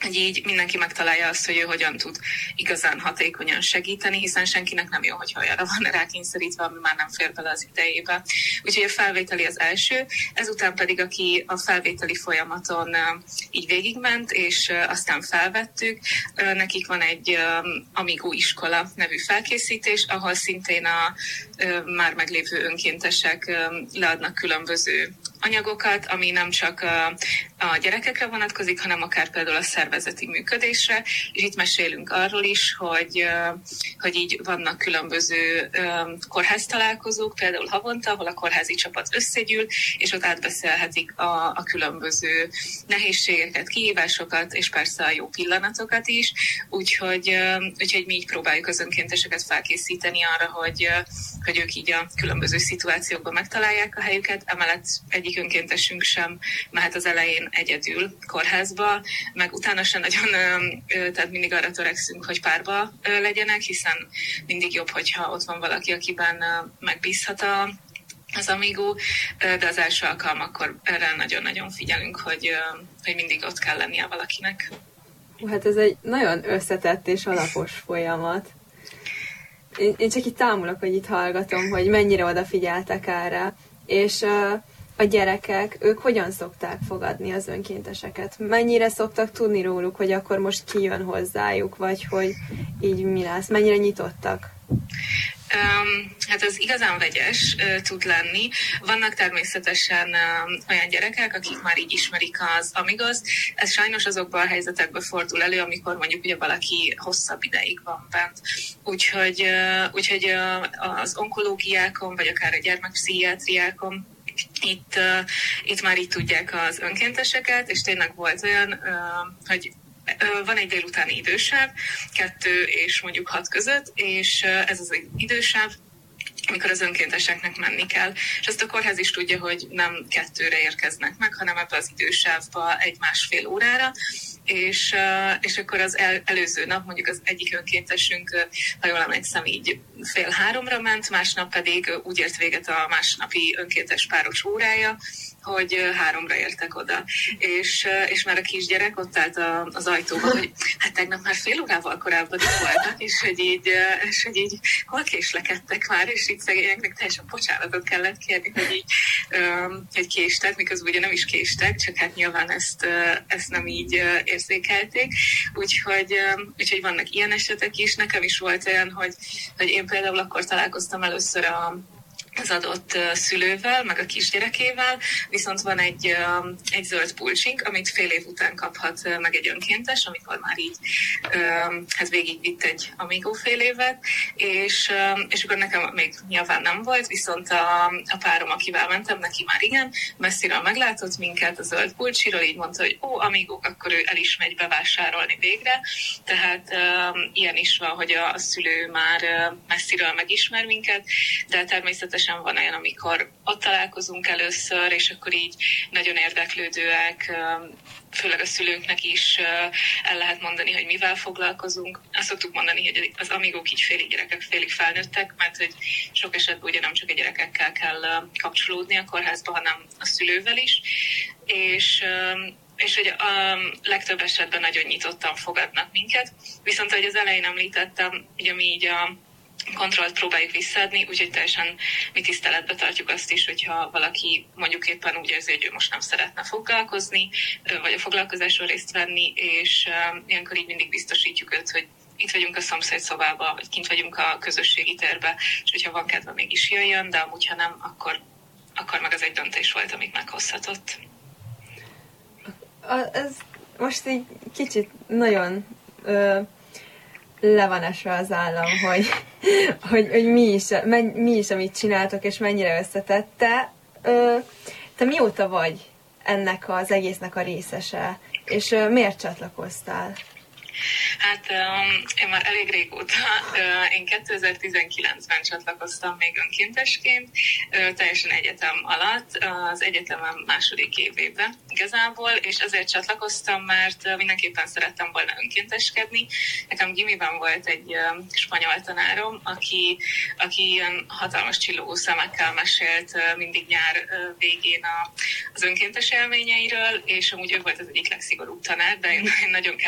hogy így mindenki megtalálja azt, hogy ő hogyan tud igazán hatékonyan segíteni, hiszen senkinek nem jó, hogyha olyanra van rákényszerítve, ami már nem fér bele az idejébe. Úgyhogy a felvételi az első, ezután pedig aki a felvételi folyamaton így végigment, és aztán felvettük, nekik van egy Amigo iskola nevű felkészítés, ahol szintén a már meglévő önkéntesek leadnak különböző anyagokat, ami nem csak a gyerekekre vonatkozik, hanem akár például a szervezeti működésre, és itt mesélünk arról is, hogy így vannak különböző kórház találkozók, például havonta, ahol a kórházi csapat összegyűl, és ott átbeszélhetik a különböző nehézségeket, kihívásokat, és persze a jó pillanatokat is, úgyhogy mi így próbáljuk az önkénteseket felkészíteni arra, hogy ők így a különböző szituációkban megtalálják a helyüket, emellett egyik önkéntesünk sem mehet az elején egyedül kórházba, meg utána sem nagyon, tehát mindig arra törekszünk, hogy párba legyenek, hiszen mindig jobb, hogyha ott van valaki, akiben megbízhat az Amigo, de az első alkalmakkor erre nagyon-nagyon figyelünk, hogy mindig ott kell lennie valakinek. Hát ez egy nagyon összetett és alapos folyamat. Én csak itt támulok, hogy itt hallgatom, hogy mennyire odafigyeltek erre, és a gyerekek, ők hogyan szokták fogadni az önkénteseket? Mennyire szoktak tudni róluk, hogy akkor most ki jön hozzájuk, vagy hogy így mi lesz? Mennyire nyitottak? Hát ez igazán vegyes tud lenni. Vannak természetesen olyan gyerekek, akik már így ismerik az Amigos. Ez sajnos azokban a helyzetekben fordul elő, amikor mondjuk ugye valaki hosszabb ideig van bent. Úgyhogy az onkológiákon, vagy akár a gyermekpszichiátriákon itt már így tudják az önkénteseket, és tényleg volt olyan, hogy van egy délutáni idősáv, 2 és mondjuk 6 között, és ez az idősáv, amikor az önkénteseknek menni kell. És azt a kórház is tudja, hogy nem 2-re érkeznek meg, hanem ebbe az idősávba 1-1,5 órára, és akkor az előző nap mondjuk az egyik önkéntesünk, ha jól emlékszem, így 2:30 ment, másnap pedig úgy ért véget a másnapi önkéntes páros órája, hogy 3-ra értek oda. És már a kisgyerek ott állt az ajtóban, hogy hát tegnap már fél órával korábban itt voltak, és hogy így hol késlekedtek már, és így szegényeknek teljesen bocsánatot kellett kérni, hogy késtek, miközben ugye nem is késtek, csak hát nyilván ezt nem így érzékelték. Úgyhogy vannak ilyen esetek is. Nekem is volt olyan, hogy én például akkor találkoztam először az adott szülővel, meg a kisgyerekével, viszont van egy zöld pulcsink, amit fél év után kaphat meg egy önkéntes, amikor már így hát végigvitt egy Amigo fél évet, és akkor nekem még nyilván nem volt, viszont a párom, akivel mentem, neki már igen, messziről meglátott minket a zöld pulcsiról, így mondta, hogy Amigók, akkor ő el is megy bevásárolni végre, tehát ilyen is van, hogy a szülő már messziről megismer minket, de természetesen van olyan, amikor ott találkozunk először, és akkor így nagyon érdeklődőek, főleg a szülőknek is el lehet mondani, hogy mivel foglalkozunk. Azt szoktuk mondani, hogy az Amigók így félig gyerekek, félig felnőttek, mert hogy sok esetben ugye nem csak a gyerekekkel kell kapcsolódni a kórházba, hanem a szülővel is. És hogy a legtöbb esetben nagyon nyitottan fogadnak minket. Viszont, ahogy az elején említettem, ugye mi így a kontrollt próbáljuk visszaadni, úgyhogy teljesen mi tiszteletbe tartjuk azt is, hogyha valaki mondjuk éppen úgy érzi, hogy ő most nem szeretne foglalkozni, vagy a foglalkozáson részt venni, és ilyenkor így mindig biztosítjuk őt, hogy itt vagyunk a szomszéd szobában, vagy kint vagyunk a közösségi térbe, és hogyha van kedve, mégis jöjjön, de amúgy, ha nem, akkor meg az egy döntés volt, amit meghozhatott. Ez most egy kicsit nagyon le van esve az állam, hogy mi is, amit csináltok, és mennyire összetett. Te mióta vagy ennek az egésznek a részese, és miért csatlakoztál? Hát én már elég régóta, én 2019-ben csatlakoztam még önkéntesként, teljesen egyetem alatt, az egyetemem második évében igazából, és ezért csatlakoztam, mert mindenképpen szerettem volna önkénteskedni. Nekem gimiben volt egy spanyol tanárom, aki ilyen hatalmas csillogó szemekkel mesélt mindig nyár végén az önkéntes élményeiről, és amúgy ő volt az egyik legszigorúbb tanár, de én nagyon